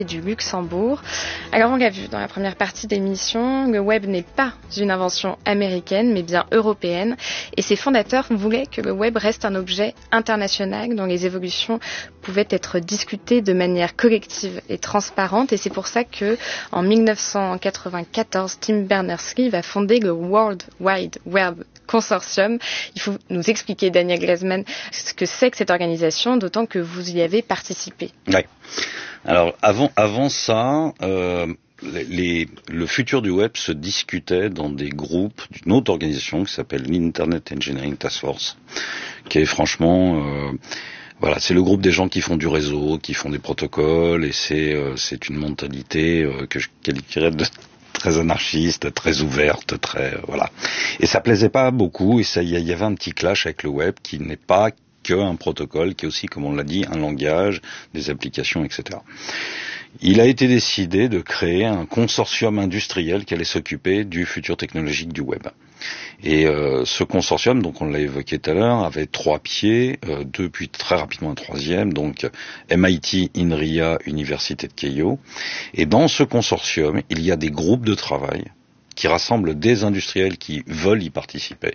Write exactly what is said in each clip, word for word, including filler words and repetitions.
du Luxembourg. Alors on l'a vu dans la première partie d'émission, le web n'est pas une invention américaine mais bien européenne et ses fondateurs voulaient que le web reste un objet international dont les évolutions pouvaient être discutées de manière collective et transparente et c'est pour ça que en dix-neuf cent quatre-vingt-quatorze, Tim Berners-Lee va fonder le World Wide Web Consortium. Il faut nous expliquer, Daniel Glazman, ce que c'est que cette organisation, d'autant que vous y avez participé. Oui. Alors avant, avant ça, euh, les, les, le futur du web se discutait dans des groupes d'une autre organisation qui s'appelle l'Internet Engineering Task Force, qui est franchement, euh, voilà, c'est le groupe des gens qui font du réseau, qui font des protocoles, et c'est euh, c'est une mentalité euh, que je qualifierais de très anarchiste, très ouverte, très euh, voilà. Et ça plaisait pas beaucoup, et ça, il y, y avait un petit clash avec le web qui n'est pas qu'un protocole, qui est aussi, comme on l'a dit, un langage, des applications, et cetera. Il a été décidé de créer un consortium industriel qui allait s'occuper du futur technologique du web. Et euh, ce consortium, donc on l'a évoqué tout à l'heure, avait trois pieds, euh, deux puis très rapidement un troisième, donc M I T, INRIA, Université de Keio. Et dans ce consortium, il y a des groupes de travail qui rassemblent des industriels qui veulent y participer.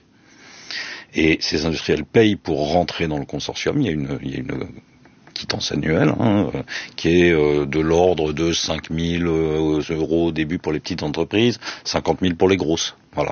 Et ces industriels payent pour rentrer dans le consortium. Il y a une, il y a une quittance annuelle hein, qui est euh, de l'ordre de cinq mille euh, euros au début pour les petites entreprises, cinquante mille pour les grosses. Voilà.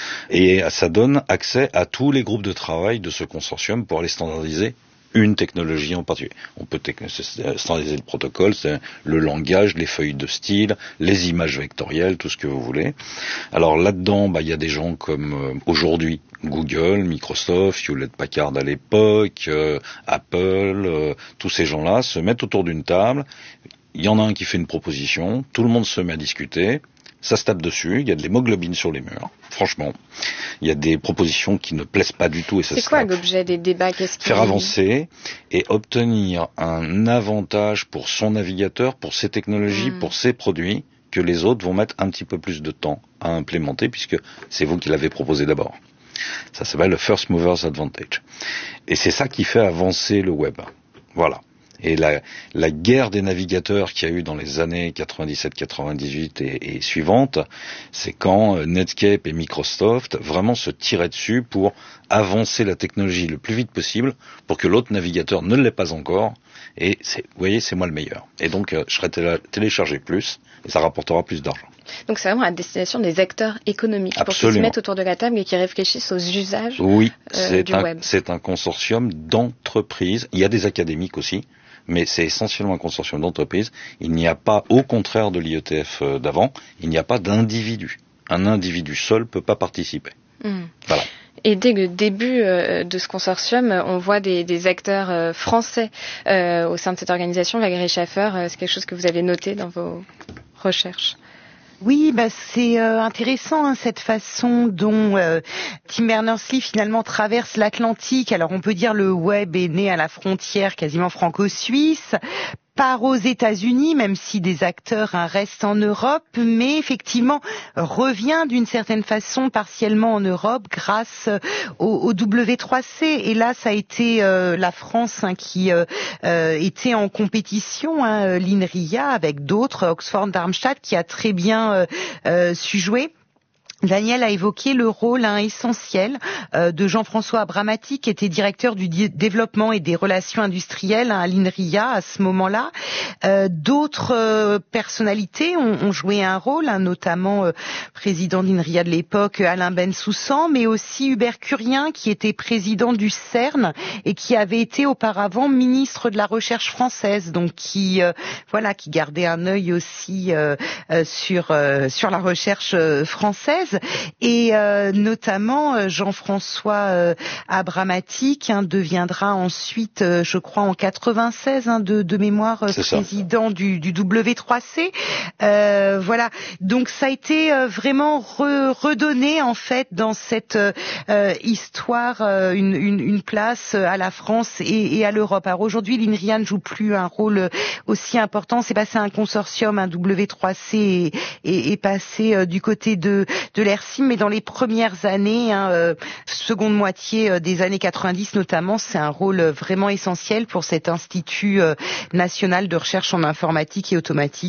Et ça donne accès à tous les groupes de travail de ce consortium pour aller standardiser une technologie en particulier. On peut standardiser le protocole, c'est le langage, les feuilles de style, les images vectorielles, tout ce que vous voulez. Alors là-dedans, bah, il y a des gens comme euh, aujourd'hui Google, Microsoft, Hewlett-Packard à l'époque, euh, Apple, euh, tous ces gens-là se mettent autour d'une table. Il y en a un qui fait une proposition, tout le monde se met à discuter. Ça se tape dessus, il y a de l'hémoglobine sur les murs, franchement. Il y a des propositions qui ne plaisent pas du tout et ça se C'est quoi tape. l'objet des débats? Qu'est-ce qui... Faire avancer et obtenir un avantage pour son navigateur, pour ses technologies, mmh. pour ses produits, que les autres vont mettre un petit peu plus de temps à implémenter puisque c'est vous qui l'avez proposé d'abord. Ça s'appelle le First Movers Advantage. Et c'est ça qui fait avancer le web. Voilà. Et la, la guerre des navigateurs qu'il y a eu dans les années quatre-vingt-dix-sept quatre-vingt-dix-huit et, et suivantes, c'est quand Netscape et Microsoft vraiment se tiraient dessus pour avancer la technologie le plus vite possible pour que l'autre navigateur ne l'ait pas encore. Et c'est, vous voyez, c'est moi le meilleur. Et donc, euh, je serai télé- téléchargé plus et ça rapportera plus d'argent. Donc c'est vraiment à destination des acteurs économiques Absolument. Pour qu'ils se mettent autour de la table et qu'ils réfléchissent aux usages oui, euh, c'est du un, web. C'est un consortium d'entreprises. Il y a des académiques aussi. Mais c'est essentiellement un consortium d'entreprises. Il n'y a pas, au contraire de l'I E T F d'avant, il n'y a pas d'individu. Un individu seul ne peut pas participer. Mmh. Voilà. Et dès le début euh, de ce consortium, on voit des, des acteurs euh, français euh, au sein de cette organisation. Valérie Schaffer, euh, c'est quelque chose que vous avez noté dans vos recherches? Oui, bah c'est euh, intéressant hein, cette façon dont euh, Tim Berners-Lee finalement traverse l'Atlantique. Alors on peut dire le web est né à la frontière quasiment franco-suisse, part aux États-Unis, même si des acteurs hein, restent en Europe, mais effectivement revient d'une certaine façon partiellement en Europe grâce au, au W trois C. Et là, ça a été euh, la France hein, qui euh, euh, était en compétition, hein, l'INRIA avec d'autres, Oxford, Darmstadt, qui a très bien euh, euh, su jouer. Daniel a évoqué le rôle hein, essentiel euh, de Jean-François Abramati, qui était directeur du di- développement et des relations industrielles hein, à l'INRIA à ce moment-là. Euh, d'autres euh, personnalités ont, ont joué un rôle, hein, notamment euh, président d'INRIA de l'époque, Alain Bensoussan, mais aussi Hubert Curien, qui était président du CERN et qui avait été auparavant ministre de la Recherche française, donc qui euh, voilà, qui gardait un œil aussi euh, euh, sur euh, sur la recherche euh, française. Et euh, notamment euh, Jean-François euh, Abramatic hein, deviendra ensuite, euh, je crois en quatre-vingt-seize, hein, de, de mémoire euh, président du, du W trois C. Euh, voilà, donc ça a été euh, vraiment re, redonné en fait dans cette euh, histoire euh, une, une, une place à la France et, et à l'Europe. Alors aujourd'hui, l'INRIA ne joue plus un rôle aussi important. C'est passé à un consortium, un W trois C est passé euh, du côté de de l'E R C I M, mais dans les premières années, hein, euh, seconde moitié euh, des années quatre-vingt-dix notamment, c'est un rôle vraiment essentiel pour cet Institut euh, national de recherche en informatique et automatique